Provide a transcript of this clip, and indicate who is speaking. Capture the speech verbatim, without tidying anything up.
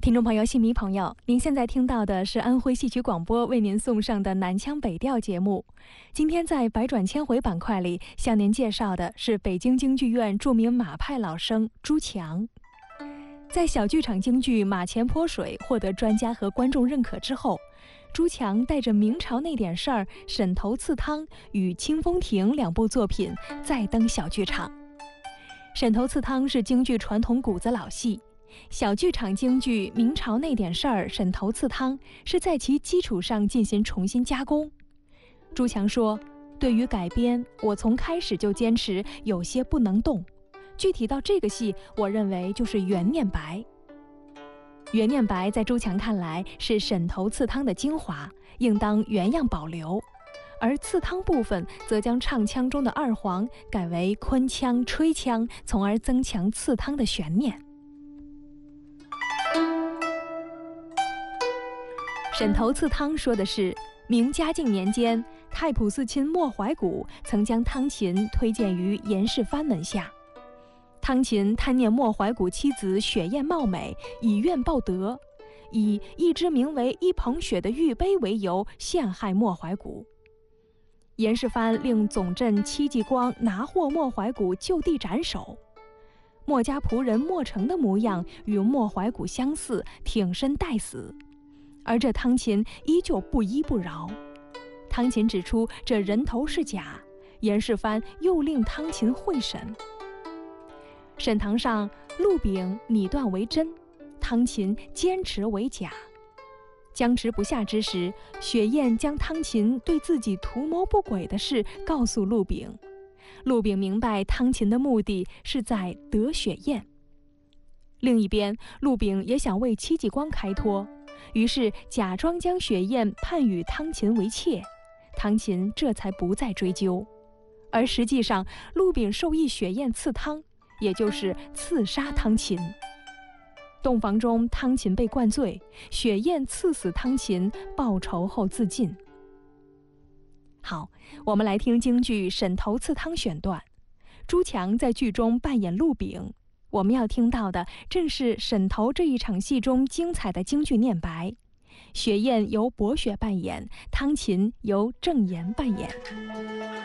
Speaker 1: 听众朋友、戏迷朋友，您现在听到的是安徽戏曲广播为您送上的南腔北调节目。今天在百转千回板块里，向您介绍的是北京京剧院著名马派老生朱强。在小剧场京剧《马前泼水》获得专家和观众认可之后，朱强带着明朝那点事儿、沈头刺汤与清风亭两部作品再登小剧场。沈头刺汤是京剧传统骨子老戏，小剧场京剧明朝那点事儿、沈头刺汤是在其基础上进行重新加工。朱强说，对于改编，我从开始就坚持有些不能动，具体到这个戏，我认为就是袁念白。袁念白在朱强看来是沈头刺汤的精华，应当原样保留，而刺汤部分则将唱腔中的二黄改为昆腔、吹腔，从而增强刺汤的悬念。沈头刺汤说的是明嘉靖年间，太仆寺卿莫怀古曾将汤勤推荐于严世蕃门下。汤勤贪念莫怀古妻子雪艳貌美，以怨报德，以一只名为一捧雪的玉杯为由陷害莫怀古。严世蕃令总镇戚继光拿获莫怀古，就地斩首。莫家仆人莫成的模样与莫怀古相似，挺身待死，而这汤勤依旧不依不饶。汤勤指出这人头是假，严世蕃又令汤勤会审。审堂上，陆炳拟断为真，汤勤坚持为假。僵持不下之时，雪雁将汤勤对自己图谋不轨的事告诉陆炳。陆炳明白汤勤的目的是在得雪雁。另一边，陆炳也想为戚继光开脱，于是假装将雪雁判与汤勤为妾，汤勤这才不再追究。而实际上，陆炳授意雪雁刺汤，也就是刺杀汤勤。洞房中，汤勤被灌醉，雪雁刺死汤勤，报仇后自尽。好，我们来听京剧《沈头刺汤》选段。朱强在剧中扮演陆炳，我们要听到的正是沈头这一场戏中精彩的京剧念白。雪雁由薄雪扮演，汤勤由郑岩扮演。